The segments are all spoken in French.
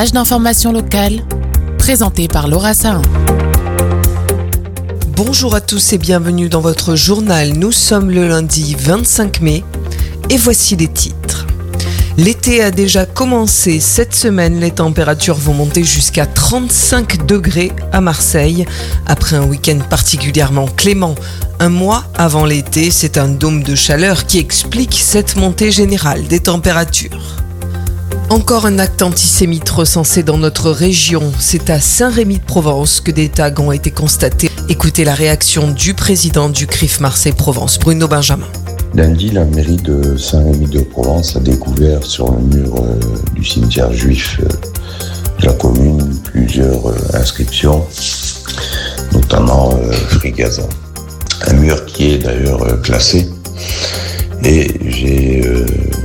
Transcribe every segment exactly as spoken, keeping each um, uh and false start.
Page d'information locale, présenté par Laura Sahin. Bonjour à tous et bienvenue dans votre journal. Nous sommes le lundi vingt-cinq mai et voici les titres. L'été a déjà commencé. Cette semaine, les températures vont monter jusqu'à trente-cinq degrés à Marseille. Après un week-end particulièrement clément, un mois avant l'été, c'est un dôme de chaleur qui explique cette montée générale des températures. Encore un acte antisémite recensé dans notre région. C'est à Saint-Rémy-de-Provence que des tags ont été constatés. Écoutez la réaction du président du C R I F Marseille-Provence, Bruno Benjamin. Lundi, la mairie de Saint-Rémy-de-Provence a découvert sur le mur euh, du cimetière juif euh, de la commune plusieurs euh, inscriptions, notamment euh, Free Gaza. Un mur qui est d'ailleurs euh, classé. Et j'ai euh,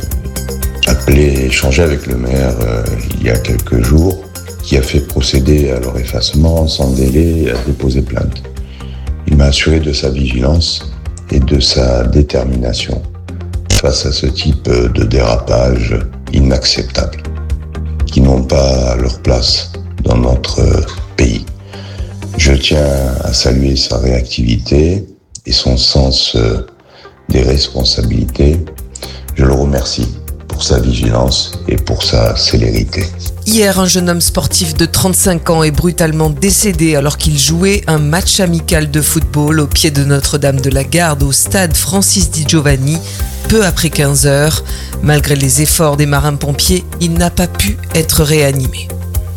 appelé, échangé avec le maire euh, il y a quelques jours, qui a fait procéder à leur effacement sans délai et a déposé plainte. Il m'a assuré de sa vigilance et de sa détermination face à ce type de dérapage inacceptable, qui n'ont pas leur place dans notre pays. Je tiens à saluer sa réactivité et son sens des responsabilités. Je le remercie pour sa vigilance et pour sa célérité. Hier, un jeune homme sportif de trente-cinq ans est brutalement décédé alors qu'il jouait un match amical de football au pied de Notre-Dame de la Garde au stade Francis Di Giovanni, peu après quinze heures. Malgré les efforts des marins-pompiers, il n'a pas pu être réanimé.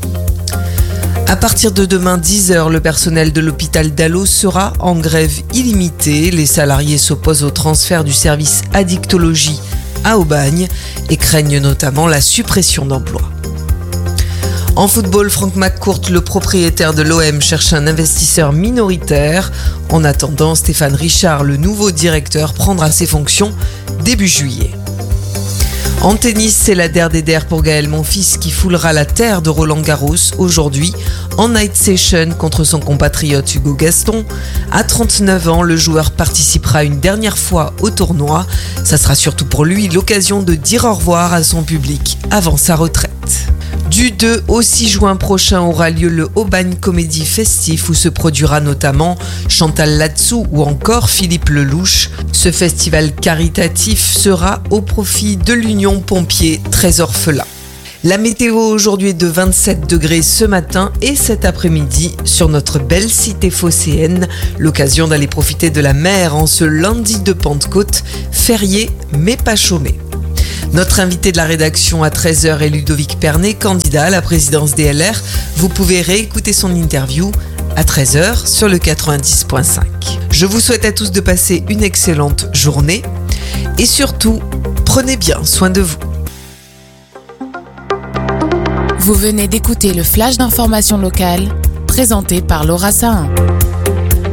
À partir de demain dix heures, le personnel de l'hôpital d'Allo sera en grève illimitée. Les salariés s'opposent au transfert du service addictologie à Aubagne et craignent notamment la suppression d'emplois. En football, Franck McCourt, le propriétaire de l'O M, cherche un investisseur minoritaire. En attendant, Stéphane Richard, le nouveau directeur, prendra ses fonctions début juillet. En tennis, c'est la der des der pour Gaël Monfils qui foulera la terre de Roland Garros aujourd'hui en night session contre son compatriote Hugo Gaston. À trente-neuf ans, le joueur participera une dernière fois au tournoi. Ça sera surtout pour lui l'occasion de dire au revoir à son public avant sa retraite. Du deux au six juin prochain aura lieu le Aubagne Comédie Festif où se produira notamment Chantal Latsou ou encore Philippe Lelouch. Ce festival caritatif sera au profit de l'Union Pompiers Très Orphelins. La météo aujourd'hui est de vingt-sept degrés ce matin et cet après-midi sur notre belle cité phocéenne. L'occasion d'aller profiter de la mer en ce lundi de Pentecôte, férié mais pas chômé. Notre invité de la rédaction à treize heures est Ludovic Pernet, candidat à la présidence des L R. Vous pouvez réécouter son interview à treize heures sur le quatre-vingt-dix virgule cinq. Je vous souhaite à tous de passer une excellente journée et surtout, prenez bien soin de vous. Vous venez d'écouter le flash d'information locale, présenté par Laura Sahin.